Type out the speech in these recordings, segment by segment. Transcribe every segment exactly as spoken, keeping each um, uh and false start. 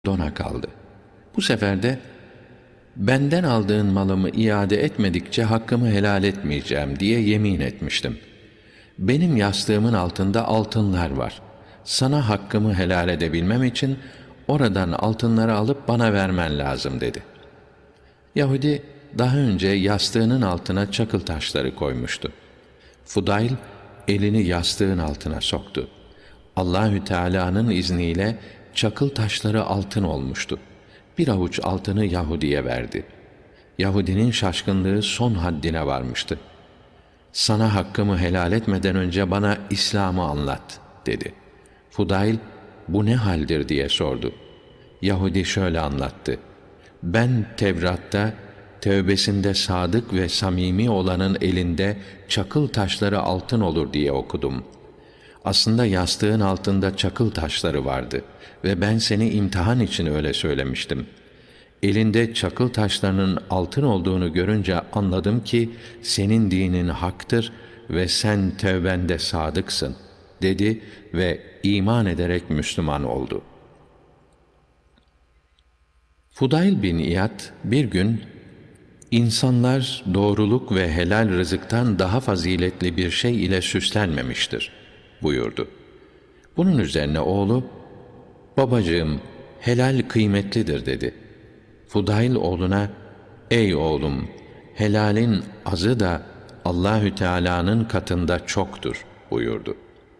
dona kaldı. Bu sefer de benden aldığın malımı iade etmedikçe hakkımı helal etmeyeceğim diye yemin etmiştim. Benim yastığımın altında altınlar var. Sana hakkımı helal edebilmem için oradan altınları alıp bana vermen lazım dedi. Yahudi daha önce yastığının altına çakıl taşları koymuştu. Fudayl elini yastığın altına soktu. Allahü Teala'nın izniyle çakıl taşları altın olmuştu. Bir avuç altını Yahudi'ye verdi. Yahudinin şaşkınlığı son haddine varmıştı. Sana hakkımı helal etmeden önce bana İslam'ı anlat dedi. Fudayl bu ne haldir diye sordu. Yahudi şöyle anlattı. Ben Tevrat'ta tevbesinde sadık ve samimi olanın elinde çakıl taşları altın olur diye okudum. Aslında yastığın altında çakıl taşları vardı ve ben seni imtihan için öyle söylemiştim. Elinde çakıl taşlarının altın olduğunu görünce anladım ki senin dinin haktır ve sen tevbende sadıksın dedi ve iman ederek Müslüman oldu. Fudayl bin İyad bir gün insanlar doğruluk ve helal rızıktan daha faziletli bir şey ile süslenmemiştir buyurdu. Bunun üzerine oğlu, babacığım helal kıymetlidir dedi. Fudayl oğluna, ey oğlum, helalin azı da Allahü Teala'nın katında çoktur buyurdu.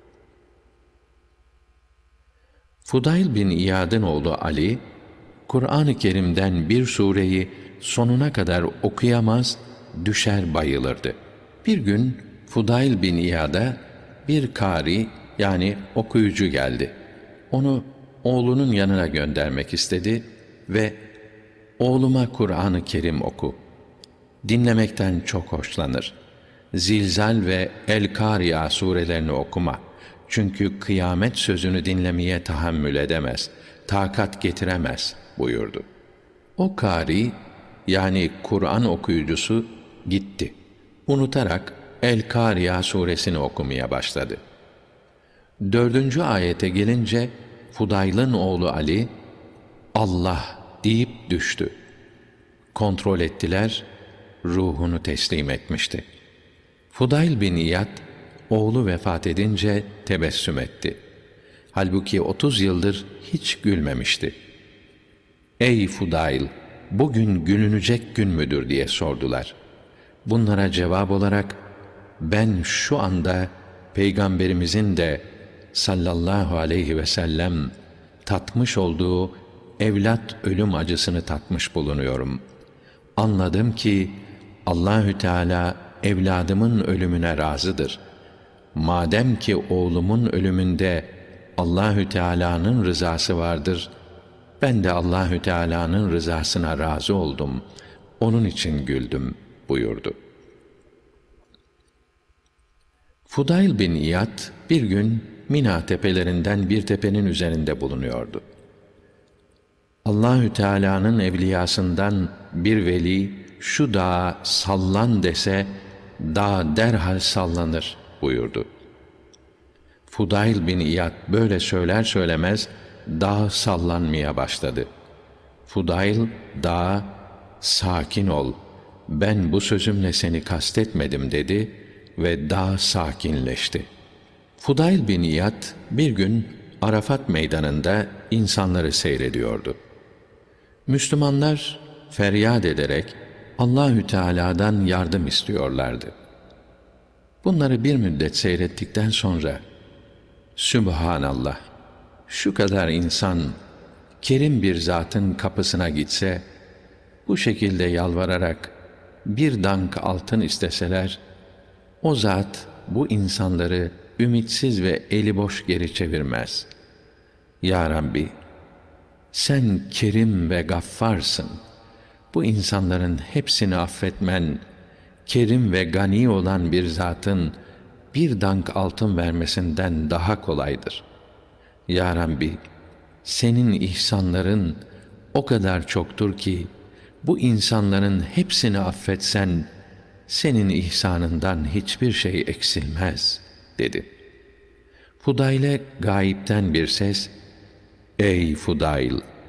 Fudayl bin İyad'ın oğlu Ali, Kur'an-ı Kerim'den bir sureyi sonuna kadar okuyamaz, düşer bayılırdı. Bir gün Fudayl bin İyad'a bir kari yani okuyucu geldi. Onu oğlunun yanına göndermek istedi ve oğluma Kur'an-ı Kerim oku. Dinlemekten çok hoşlanır. Zilzal ve El-Kariya surelerini okuma. Çünkü kıyamet sözünü dinlemeye tahammül edemez, takat getiremez buyurdu. O kari yani Kur'an okuyucusu gitti. Unutarak El-Kariya suresini okumaya başladı. Dördüncü ayete gelince Fudayl'ın oğlu Ali Allah deyip düştü. Kontrol ettiler, ruhunu teslim etmişti. Fudayl bin İyad oğlu vefat edince tebessüm etti. Halbuki otuz yıldır hiç gülmemişti. Ey Fudayl, bugün gülünecek gün müdür diye sordular. Bunlara cevap olarak ben şu anda Peygamberimizin de sallallahu aleyhi ve sellem tatmış olduğu evlat ölüm acısını tatmış bulunuyorum. Anladım ki Allahü Teala evladımın ölümüne razıdır. Madem ki oğlumun ölümünde Allahü Teala'nın rızası vardır, ben de Allahü Teala'nın rızasına razı oldum. Onun için güldüm buyurdu. Fudayl bin İyad bir gün Mina tepelerinden bir tepenin üzerinde bulunuyordu. Allahü Teala'nın evliyasından bir veli şu dağa sallan dese dağ derhal sallanır buyurdu. Fudayl bin İyad böyle söyler söylemez dağ sallanmaya başladı. Fudayl dağa sakin ol, ben bu sözümle seni kastetmedim dedi ve dağ sakinleşti. Fudayl bin İyad bir gün Arafat meydanında insanları seyrediyordu. Müslümanlar feryat ederek Allahü Teala'dan yardım istiyorlardı. Bunları bir müddet seyrettikten sonra Sübhanallah, şu kadar insan kerim bir zatın kapısına gitse, bu şekilde yalvararak bir dank altın isteseler, o zat bu insanları ümitsiz ve eli boş geri çevirmez. Ya Rabbi, sen kerim ve gaffarsın. Bu insanların hepsini affetmen, kerim ve gani olan bir zatın bir dank altın vermesinden daha kolaydır. Ya Rabbi, senin ihsanların o kadar çoktur ki, bu insanların hepsini affetsen, senin ihsanından hiçbir şey eksilmez, dedi. Fudayl'e gayipten bir ses, ey Fudayl!